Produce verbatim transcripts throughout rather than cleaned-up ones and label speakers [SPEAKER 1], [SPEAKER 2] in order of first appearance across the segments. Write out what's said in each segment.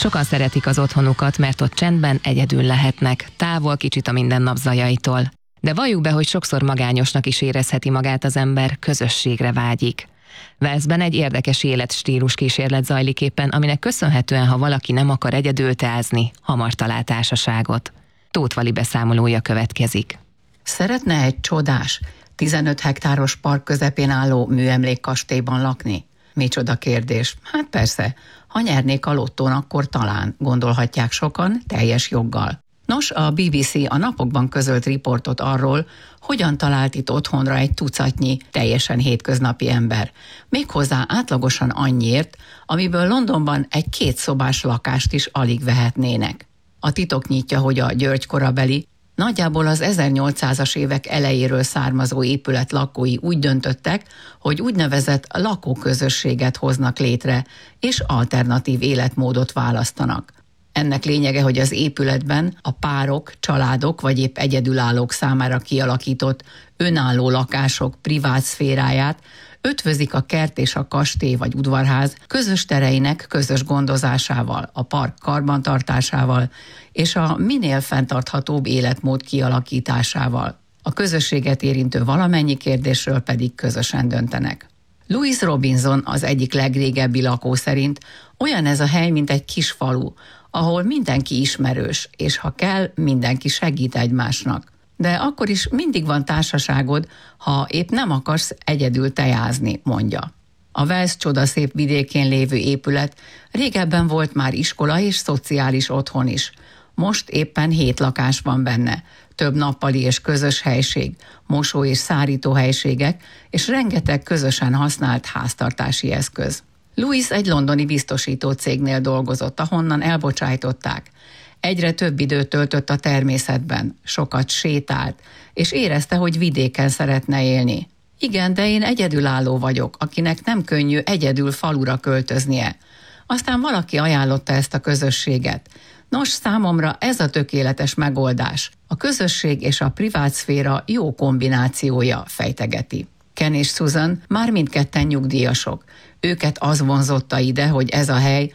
[SPEAKER 1] Sokan szeretik az otthonukat, mert ott csendben egyedül lehetnek, távol kicsit a mindennap zajaitól. De valljuk be, hogy sokszor magányosnak is érezheti magát az ember, közösségre vágyik. Walesben egy érdekes életstílus kísérlet zajlik éppen, aminek köszönhetően, ha valaki nem akar egyedül teázni, hamar talál társaságot. Tóth Vali beszámolója következik.
[SPEAKER 2] Szeretne egy csodás, tizenöt hektáros park közepén álló műemlékkastélyban lakni? Micsoda kérdés. Hát persze, ha nyernék a lottón, akkor talán, gondolhatják sokan, teljes joggal. Nos, a bé bé cé a napokban közölt riportot arról, hogyan talált itt otthonra egy tucatnyi teljesen hétköznapi ember. Méghozzá átlagosan annyiért, amiből Londonban egy kétszobás lakást is alig vehetnének. A titok nyitja, hogy a György korabeli, nagyjából az ezernyolcszázas évek elejéről származó épület lakói úgy döntöttek, hogy úgynevezett lakóközösséget hoznak létre, és alternatív életmódot választanak. Ennek lényege, hogy az épületben a párok, családok vagy épp egyedülállók számára kialakított önálló lakások privát szféráját ötvözik a kert és a kastély vagy udvarház közös tereinek közös gondozásával, a park karbantartásával és a minél fenntarthatóbb életmód kialakításával. A közösséget érintő valamennyi kérdésről pedig közösen döntenek. Louis Robinson, az egyik legrégebbi lakó szerint olyan ez a hely, mint egy kis falu, ahol mindenki ismerős, és ha kell, mindenki segít egymásnak. De akkor is mindig van társaságod, ha épp nem akarsz egyedül tejázni, mondja. A Wales csodaszép vidékén lévő épület régebben volt már iskola és szociális otthon is. Most éppen hét lakás van benne, több nappali és közös helység, mosó- és szárítóhelységek, és rengeteg közösen használt háztartási eszköz. Louis egy londoni biztosító cégnél dolgozott, ahonnan elbocsájtották. Egyre több időt töltött a természetben, sokat sétált, és érezte, hogy vidéken szeretne élni. Igen, de én egyedülálló vagyok, akinek nem könnyű egyedül falura költöznie. Aztán valaki ajánlotta ezt a közösséget. Nos, számomra ez a tökéletes megoldás. A közösség és a privát szféra jó kombinációja, fejtegeti. Ken és Susan már mindketten nyugdíjasok. Őket az vonzotta ide, hogy ez a hely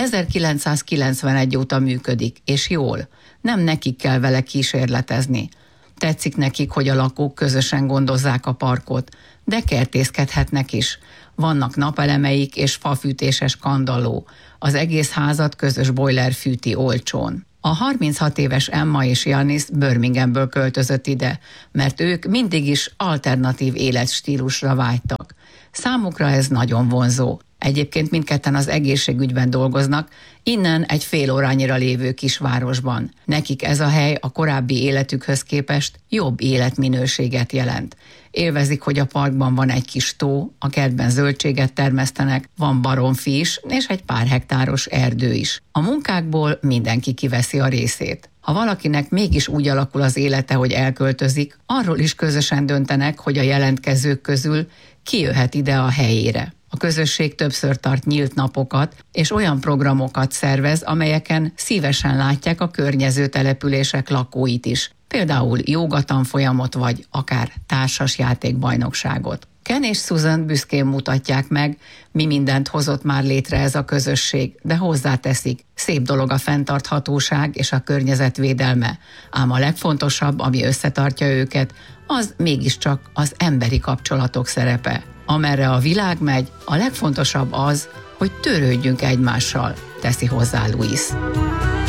[SPEAKER 2] ezerkilencszázkilencvenegy óta működik, és jól. Nem nekik kell vele kísérletezni. Tetszik nekik, hogy a lakók közösen gondozzák a parkot, de kertészkedhetnek is. Vannak napelemeik és fafűtéses kandalló. Az egész házat közös boiler fűti olcsón. A harminchat éves Emma és Janis Birminghamből költözött ide, mert ők mindig is alternatív életstílusra vágytak. Számukra ez nagyon vonzó. Egyébként mindketten az egészségügyben dolgoznak, innen egy fél órányira lévő kisvárosban. Nekik ez a hely a korábbi életükhöz képest jobb életminőséget jelent. Élvezik, hogy a parkban van egy kis tó, a kertben zöldséget termesztenek, van baromfi is, és egy pár hektáros erdő is. A munkákból mindenki kiveszi a részét. Ha valakinek mégis úgy alakul az élete, hogy elköltözik, arról is közösen döntenek, hogy a jelentkezők közül ki jöhet ide a helyére. A közösség többször tart nyílt napokat, és olyan programokat szervez, amelyeken szívesen látják a környező települések lakóit is. Például jógatanfolyamot vagy akár társasjátékbajnokságot. Ken és Susan büszkén mutatják meg, mi mindent hozott már létre ez a közösség, de hozzáteszik, szép dolog a fenntarthatóság és a környezet védelme, ám a legfontosabb, ami összetartja őket, az mégiscsak az emberi kapcsolatok szerepe. Amerre a világ megy, a legfontosabb az, hogy törődjünk egymással, teszi hozzá Louis.